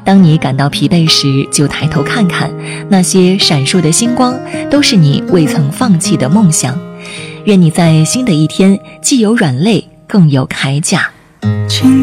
当你感到疲惫时，就抬头看看，那些闪烁的星光都是你未曾放弃的梦想。愿你在新的一天既有软肋更有铠甲。